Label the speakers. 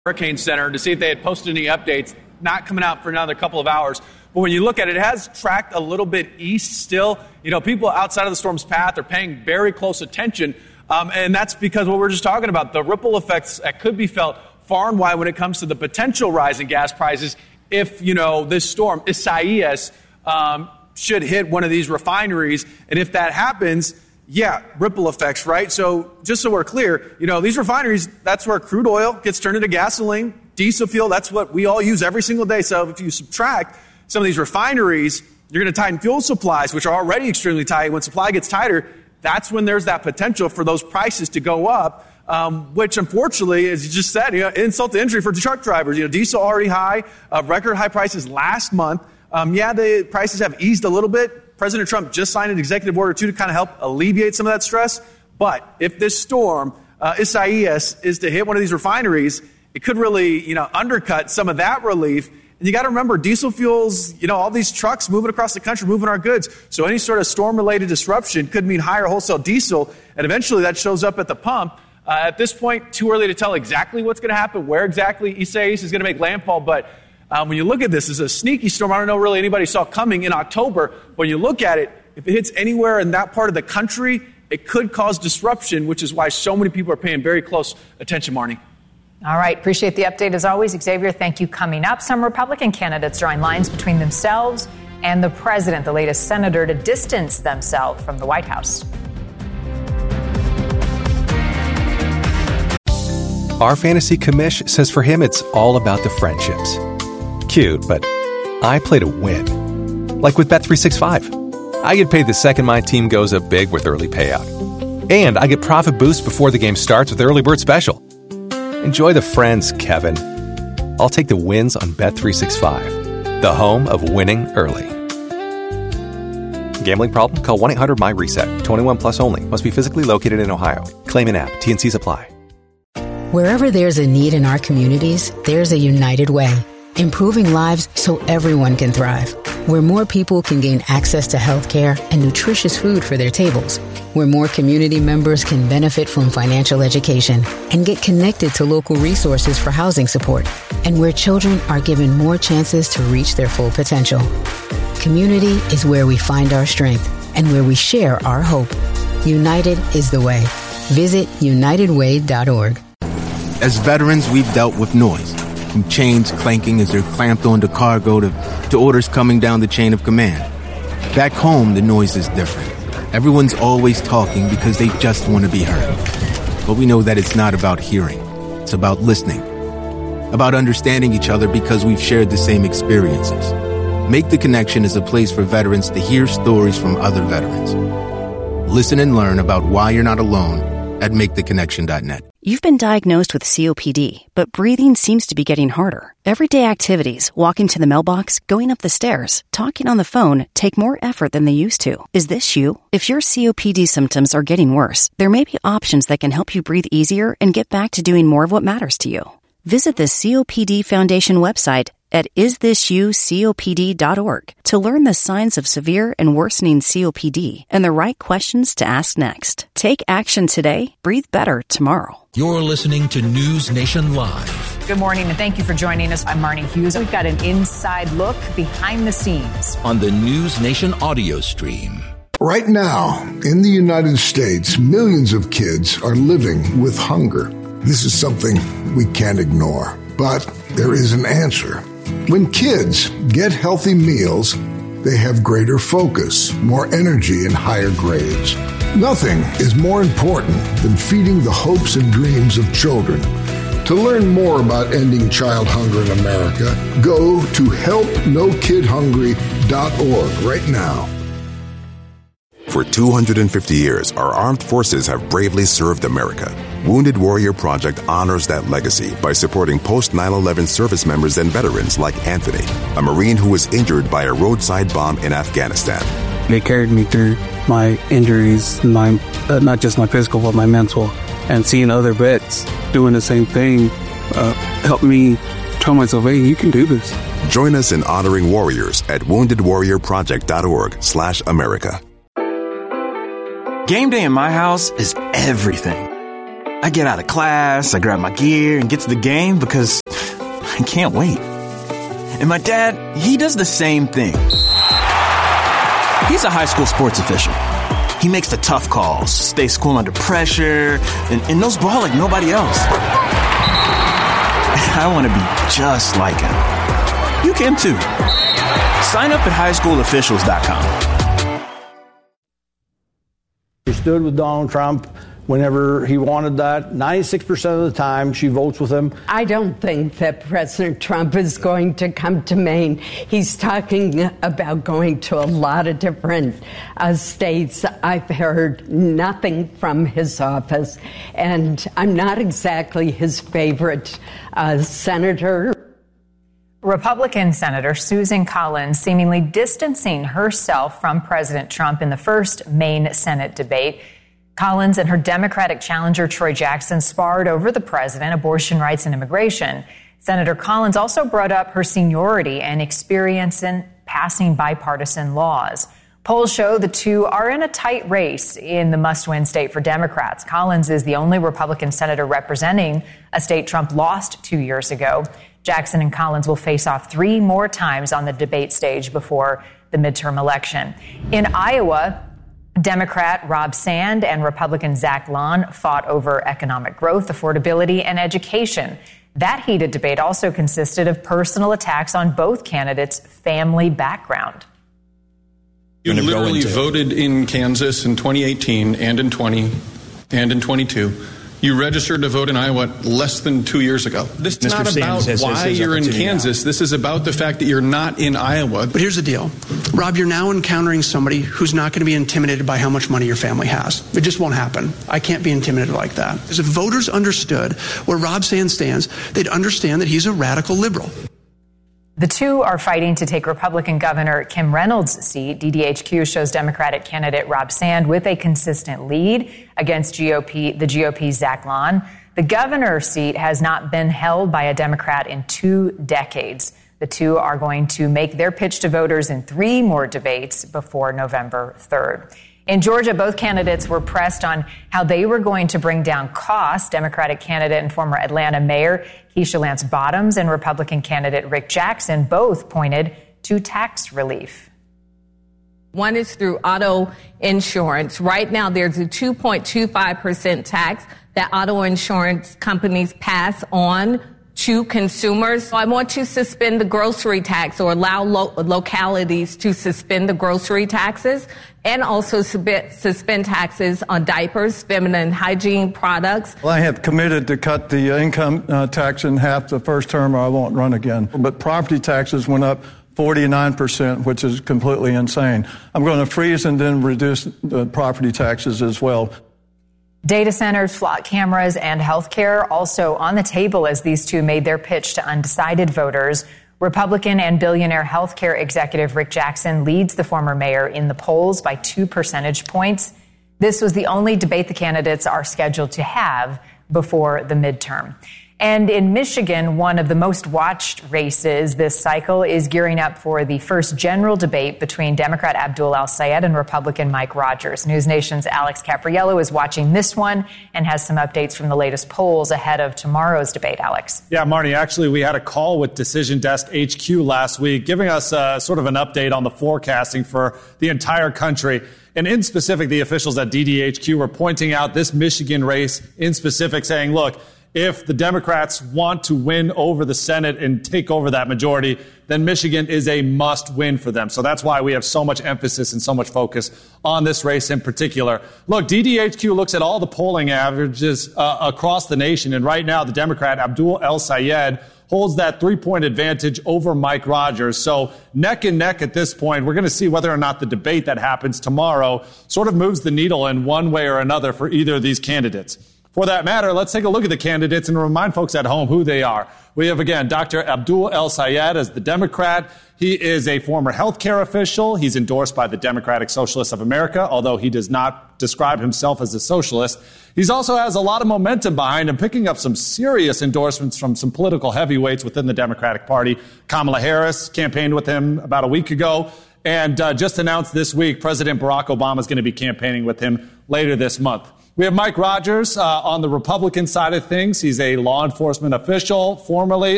Speaker 1: Hurricane Center to see if they had posted any updates. Not coming out for another couple of hours. But when you look at it, it has tracked a little bit east still. People outside of the storm's path are paying very close attention. And that's because what we're just talking about, the ripple effects that could be felt far and wide when it comes to the potential rise in gas prices if, this storm, Isaias, should hit one of these refineries. And if that happens, ripple effects, right? So just so we're clear, these refineries, that's where crude oil gets turned into gasoline, diesel fuel, that's what we all use every single day. So if you subtract some of these refineries, you're going to tighten fuel supplies, which are already extremely tight. When supply gets tighter, that's when there's that potential for those prices to go up, which unfortunately, as you just said, insult to injury for truck drivers. Diesel already high, record high prices last month. The prices have eased a little bit. President Trump just signed an executive order, too, to kind of help alleviate some of that stress. But if this storm, Isaias, is to hit one of these refineries, it could really, undercut some of that relief. And you got to remember, diesel fuels, all these trucks moving across the country, moving our goods. So any sort of storm-related disruption could mean higher wholesale diesel, and eventually that shows up at the pump. At this point, too early to tell exactly what's going to happen, where exactly Isaias is going to make landfall. But when you look at this, it's a sneaky storm. I don't know really anybody saw coming in October. When you look at it, if it hits anywhere in that part of the country, it could cause disruption, which is why so many people are paying very close attention, Marnie.
Speaker 2: All right. Appreciate the update as always. Xavier, thank you. Coming up, some Republican candidates drawing lines between themselves and the president, the latest senator to distance themselves from the White House.
Speaker 3: Our fantasy commish says for him it's all about the friendships. Cute, but I play to win. Like with Bet365. I get paid the second my team goes up big with early payout. And I get profit boost before the game starts with the early bird special. Enjoy the friends, Kevin. I'll take the wins on Bet365, the home of winning early. Gambling problem? Call 1-800-MY-RESET. 21 plus only. Must be physically located in Ohio. Claim in app. T&Cs apply.
Speaker 4: Wherever there's a need in our communities, there's a United Way. Improving lives so everyone can thrive. Where more people can gain access to health care and nutritious food for their tables. Where more community members can benefit from financial education and get connected to local resources for housing support. And where children are given more chances to reach their full potential. Community is where we find our strength and where we share our hope. United is the way. Visit unitedway.org.
Speaker 5: As veterans, we've dealt with noise. From chains clanking as they're clamped onto cargo to orders coming down the chain of command. Back home, the noise is different. Everyone's always talking because they just want to be heard. But we know that it's not about hearing. It's about listening. About understanding each other because we've shared the same experiences. Make the Connection is a place for veterans to hear stories from other veterans. Listen and learn about why you're not alone at maketheconnection.net.
Speaker 6: You've been diagnosed with COPD, but breathing seems to be getting harder. Everyday activities, walking to the mailbox, going up the stairs, talking on the phone, take more effort than they used to. Is this you? If your COPD symptoms are getting worse, there may be options that can help you breathe easier and get back to doing more of what matters to you. Visit the COPD Foundation website at isthisyoucopd.org to learn the signs of severe and worsening COPD and the right questions to ask next. Take action today. Breathe better tomorrow.
Speaker 7: You're listening to News Nation Live.
Speaker 2: Good morning, and thank you for joining us. I'm Marnie Hughes. We've got an inside look behind the scenes
Speaker 7: on the News Nation audio stream.
Speaker 8: Right now, in the United States, millions of kids are living with hunger. This is something we can't ignore, but there is an answer. When kids get healthy meals, they have greater focus, more energy, and higher grades. Nothing is more important than feeding the hopes and dreams of children. To learn more about ending child hunger in America, go to helpnokidhungry.org right now.
Speaker 9: For 250 years, our armed forces have bravely served America. Wounded Warrior Project honors that legacy by supporting post-9/11 service members and veterans like Anthony, a Marine who was injured by a roadside bomb in Afghanistan.
Speaker 10: They carried me through my injuries, not just my physical, but my mental. And seeing other vets doing the same thing helped me tell myself, hey, you can do this.
Speaker 9: Join us in honoring warriors at woundedwarriorproject.org/America.
Speaker 11: Game day in my house is everything. I get out of class, I grab my gear and get to the game because I can't wait. And my dad, he does the same thing. He's a high school sports official. He makes the tough calls, stays cool under pressure, and knows ball like nobody else. I want to be just like him. You can too. Sign up at highschoolofficials.com.
Speaker 12: She stood with Donald Trump whenever he wanted that. 96% of the time, she votes with him.
Speaker 13: I don't think that President Trump is going to come to Maine. He's talking about going to a lot of different states. I've heard nothing from his office, and I'm not exactly his favorite senator.
Speaker 2: Republican Senator Susan Collins seemingly distancing herself from President Trump in the first Maine Senate debate. Collins and her Democratic challenger Troy Jackson sparred over the president, abortion rights, and immigration. Senator Collins also brought up her seniority and experience in passing bipartisan laws. Polls show the two are in a tight race in the must-win state for Democrats. Collins is the only Republican senator representing a state Trump lost 2 years ago. Jackson and Collins will face off 3 more times on the debate stage before the midterm election. In Iowa, Democrat Rob Sand and Republican Zach Lahn fought over economic growth, affordability, and education. That heated debate also consisted of personal attacks on both candidates' family background.
Speaker 14: You literally voted in Kansas in 2018 and in 20 and in 22. You registered to vote in Iowa less than 2 years ago. This is not about why you're in Kansas. This is about the fact that you're not in Iowa.
Speaker 15: But here's the deal. Rob, you're now encountering somebody who's not going to be intimidated by how much money your family has. It just won't happen. I can't be intimidated like that. Because if voters understood where Rob Sand stands, they'd understand that he's a radical liberal.
Speaker 2: The two are fighting to take Republican Governor Kim Reynolds' seat. DDHQ shows Democratic candidate Rob Sand with a consistent lead against the GOP's Zach Lahn. The governor's seat has not been held by a Democrat in 2 decades. The two are going to make their pitch to voters in 3 more debates before November 3rd. In Georgia, both candidates were pressed on how they were going to bring down costs. Democratic candidate and former Atlanta Mayor Keisha Lance Bottoms and Republican candidate Rick Jackson both pointed to tax relief.
Speaker 16: One is through auto insurance. Right now, there's a 2.25% tax that auto insurance companies pass on to consumers. So I want to suspend the grocery tax or allow localities to suspend the grocery taxes and also suspend taxes on diapers, feminine hygiene products.
Speaker 17: Well, I have committed to cut the income tax in half the first term or I won't run again. But property taxes went up 49%, which is completely insane. I'm going to freeze and then reduce the property taxes as well.
Speaker 2: Data centers, flock cameras, and healthcare also on the table as these two made their pitch to undecided voters. Republican and billionaire healthcare executive Rick Jackson leads the former mayor in the polls by 2 percentage points. This was the only debate the candidates are scheduled to have before the midterm. And in Michigan, one of the most watched races this cycle is gearing up for the first general debate between Democrat Abdul El-Sayed and Republican Mike Rogers. News Nation's Alex Capriello is watching this one and has some updates from the latest polls ahead of tomorrow's debate. Alex.
Speaker 18: Yeah, Marnie, actually, we had a call with Decision Desk HQ last week, giving us sort of an update on the forecasting for the entire country. And in specific, the officials at DDHQ were pointing out this Michigan race in specific, saying, look, if the Democrats want to win over the Senate and take over that majority, then Michigan is a must win for them. So that's why we have so much emphasis and so much focus on this race in particular. Look, DDHQ looks at all the polling averages across the nation. And right now, the Democrat Abdul El-Sayed holds that 3-point advantage over Mike Rogers. So neck and neck at this point. We're going to see whether or not the debate that happens tomorrow sort of moves the needle in one way or another for either of these candidates. For that matter, let's take a look at the candidates and remind folks at home who they are. We have, again, Dr. Abdul El-Sayed as the Democrat. He is a former healthcare official. He's endorsed by the Democratic Socialists of America, although he does not describe himself as a socialist. He also has a lot of momentum behind him, picking up some serious endorsements from some political heavyweights within the Democratic Party. Kamala Harris campaigned with him about a week ago. And just announced this week, President Barack Obama is going to be campaigning with him later this month. We have Mike Rogers on the Republican side of things. He's a law enforcement official, formerly